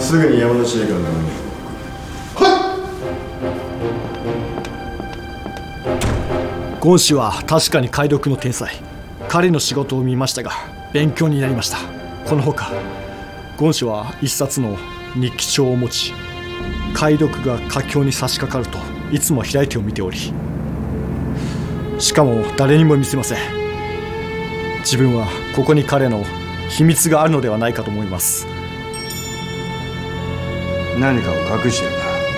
すぐに山田司令官の方に。 ゴン氏は確かに解読の天才。彼の仕事を見ましたが勉強になりました。このほかゴン氏は一冊の日記帳を持ち、解読が佳境に差し掛かるといつも開いてを見ており、しかも誰にも見せません。自分はここに彼の秘密があるのではないかと思います。 何かを隠してる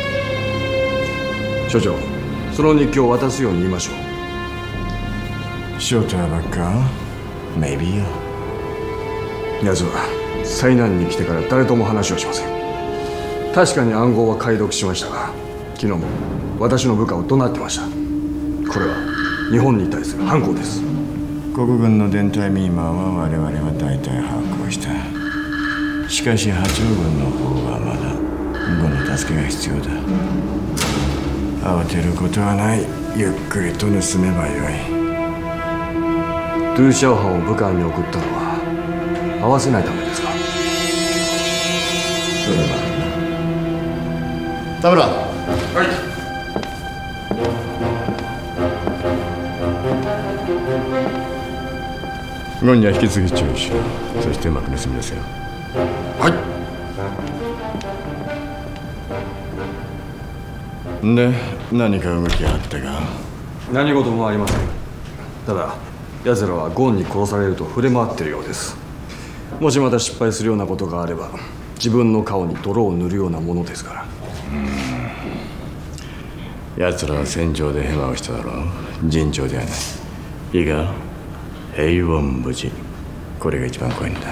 な。所長、その日記を渡すように言いましょう。 ショートはばっか Maybe よ。 奴は災難に来てから誰とも話をしません。確かに暗号は解読しましたが、昨日も私の部下を怒鳴ってました。これは日本に対する反抗です。 国軍の伝隊ミーマンは我々は大体把握をした。しかし八王軍の方はまだ軍の助けが必要だ。慌てることはない。ゆっくりと盗めばよい。 ドゥーシャオハンを武漢に送ったのは合わせないためですか？ それは田村。はい。軍には引き継ぎ注意しろ。そしてうまく盗み出せよ。 はい。 で、何か動きがあったか？ 何事もありません。ただ奴らはゴンに殺されると触れ回っているようです。もしまた失敗するようなことがあれば、自分の顔に泥を塗るようなものですから。 奴らは戦場でヘマをしただろう。尋常ではない。いいか、平穏無事、これが一番怖いんだ。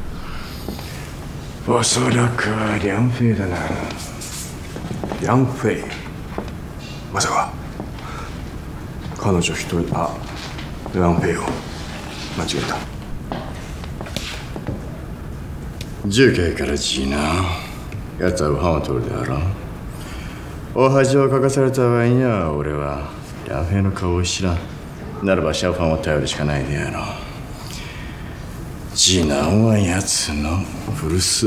おそらくはリャンフェイだな。 リャンフェイ、まさか彼女一人。リャンフェイを間違えた。 重慶からジーナ。奴はウハンを取るであろう。お恥をかかされた場合には俺はリャンフェイの顔を知らん。ならばシャオファンを頼るしかないであろう。次男は奴の古巣。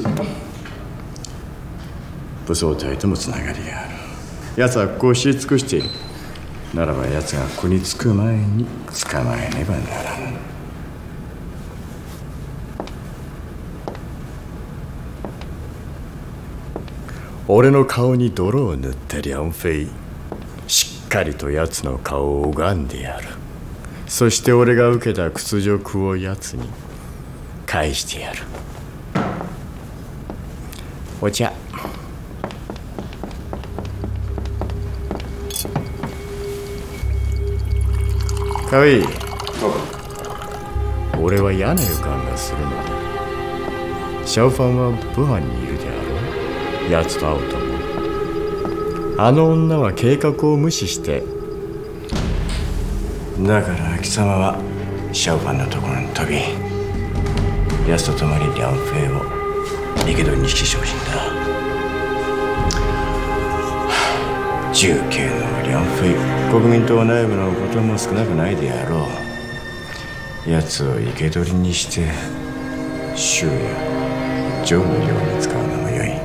武装隊ともつながりがある。奴はここを知り尽くしている。ならば奴がここに着く前に捕まえねばならぬ。俺の顔に泥を塗ったリャンフェイ、しっかりと奴の顔を拝んでやる。そして俺が受けた屈辱を奴に返してやる。お茶。かわいい。俺は嫌な予感がするのだ。シャオファンは武漢にいるであろう。奴と会うと思う。あの女は計画を無視して。だから貴様はシャオファンのところに飛び、奴と共にリャンフェイを生け捕りにして昇進だ。重慶のリャンフェイ、国民党内部のことも少なくないであろう。奴を生け捕りにして州や城のように使うのもよい。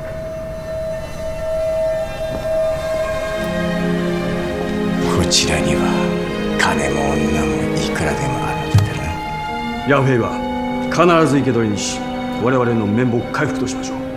こちらには金も女もいくらでもあるんだからな。 リャンフェイは必ず生け捕りにし、我々の面目回復としましょう。